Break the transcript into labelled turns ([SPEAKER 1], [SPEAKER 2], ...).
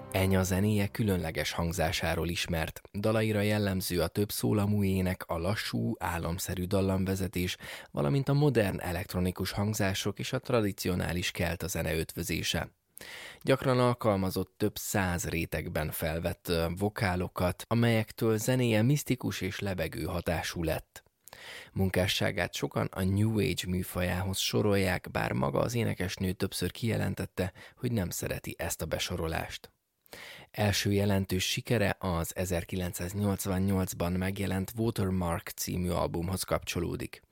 [SPEAKER 1] Enya zenéje különleges hangzásáról ismert, dalaira jellemző a több szólamú ének, a lassú, álomszerű dallamvezetés, valamint a modern elektronikus hangzások és a tradicionális kelta zene ötvözése. Gyakran alkalmazott több száz rétegben felvett vokálokat, amelyektől zenéje misztikus és lebegő hatású lett. Munkásságát sokan a New Age műfajához sorolják, bár maga az énekesnő többször kijelentette, hogy nem szereti ezt a besorolást. Első jelentős sikere az 1988-ban megjelent Watermark című albumhoz kapcsolódik.